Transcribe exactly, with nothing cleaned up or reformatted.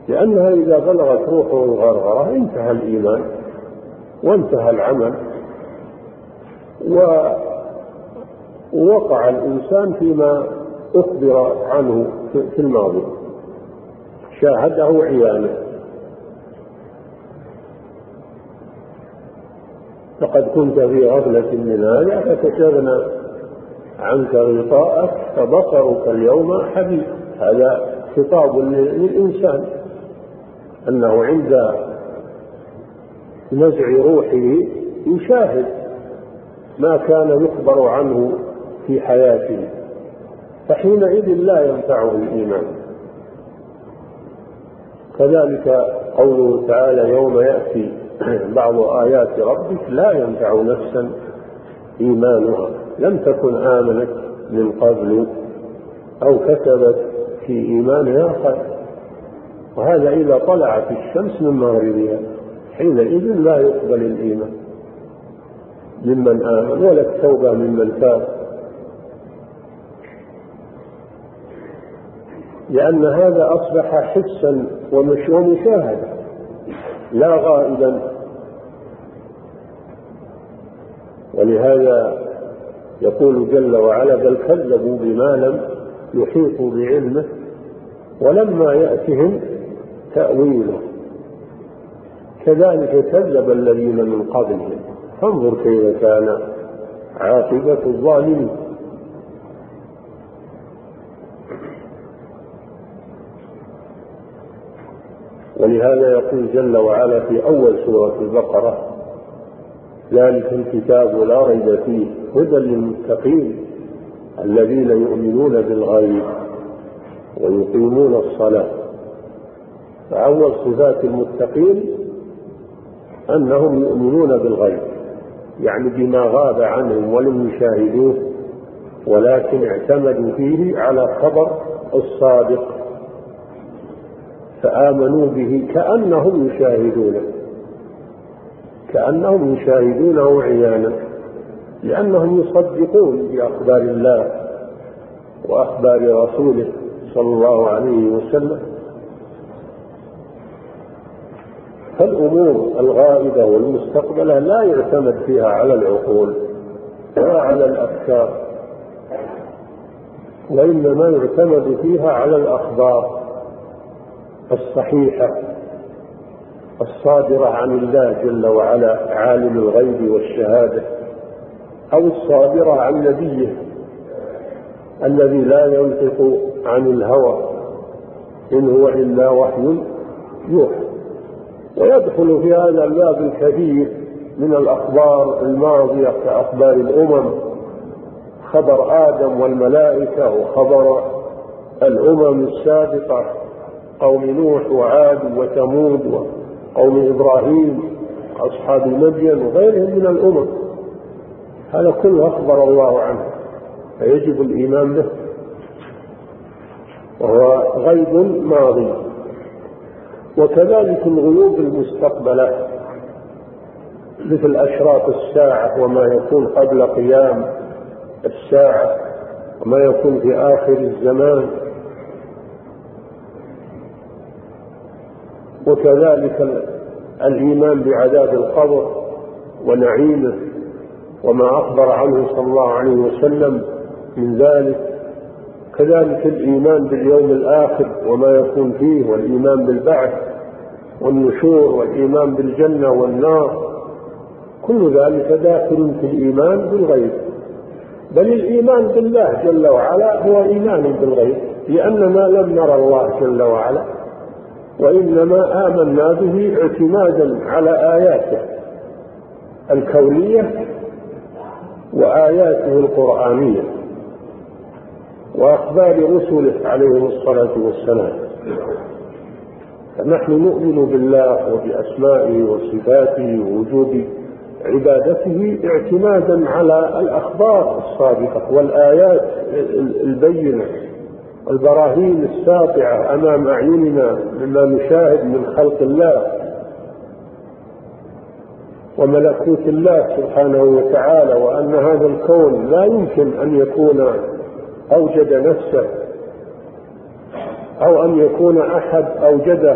لأنها إذا بلغت روحه الغرغرة انتهى الإيمان وانتهى العمل، ووقع الإنسان فيما أخبر عنه في الماضي، شاهده عيانه. لقد كنت في غفلة من هذا فكشفنا عنك غطاءك فبصرك اليوم حديد. هذا خطاب للإنسان أنه عند نزع روحه يشاهد ما كان يخبر عنه في حياته، فحينئذ لا ينفعه الإيمان. كذلك قوله تعالى يوم يأتي بعض آيات ربك لا ينفع نفسا إيمانها لم تكن آمنت من قبل أو كسبت في إيمانها خير. وهذا إذا طلعت الشمس من مغربها حينئذ لا يقبل الإيمان ممن آمن ولا التوبة ممن تاب، لأن هذا أصبح حسا ومشاهدة لا غائبا. ولهذا يقول جل وعلا بل كذبوا بما لم يحيطوا بعلمه ولما يأتهم تأويله كذلك كذب الذين من قبلهم فانظر كيف كان عاقبة الظالمين. ولهذا يقول جل وعلا في أول سورة البقرة ذلك الكتاب لا ريب فيه هدى للمتقين الذين يؤمنون بالغيب ويقيمون الصلاة. فأول صفات المتقين أنهم يؤمنون بالغيب، يعني بما غاب عنهم ولم يشاهدوه ولكن اعتمدوا فيه على خبر الصادق فآمنوا به كأنهم يشاهدونه كأنهم يشاهدونه عيانا، لأنهم يصدقون بأخبار الله وأخبار رسوله صلى الله عليه وسلم. فالأمور الغائبة والمستقبلة لا يعتمد فيها على العقول ولا على الأفكار، وإنما يعتمد فيها على الأخبار الصحيحة الصادرة عن الله جل وعلا عالم الغيب والشهادة، أو الصادرة عن نبيه الذي لا ينطق عن الهوى إن هو إلا وحي يوحى. ويدخل في هذا الباب الكثير من الأخبار الماضية كأخبار الأمم، خبر آدم والملائكة وخبر الأمم السابقة قوم نوح وعاد وثمود وقوم إبراهيم أصحاب مدين وغيرهم من الأمم. هذا كله أخبر الله عنه فيجب الإيمان به، وهو غيب ماضي. وكذلك الغيوب المستقبلة مثل أشراط الساعة وما يكون قبل قيام الساعة وما يكون في آخر الزمان، وكذلك الإيمان بعذاب القبر ونعيمه وما أخبر عنه صلى الله عليه وسلم من ذلك، كذلك الإيمان باليوم الآخر وما يكون فيه، والإيمان بالبعث والنشور، والإيمان بالجنة والنار، كل ذلك داخل في الإيمان بالغيب. بل الإيمان بالله جل وعلا هو إيمان بالغيب، لأننا لم نرى الله جل وعلا وإنما آمنا به اعتمادا على آياته الكونية وآياته القرآنية وأخبار رسله عليهم الصلاة والسلام. فنحن نؤمن بالله وبأسمائه وصفاته ووجوب عبادته اعتمادا على الأخبار الصادقة والآيات البينة البراهين الساطعة أمام أعيننا مما نشاهد من خلق الله وملكوت الله سبحانه وتعالى، وأن هذا الكون لا يمكن أن يكون أوجد نفسه أو أن يكون أحد أوجده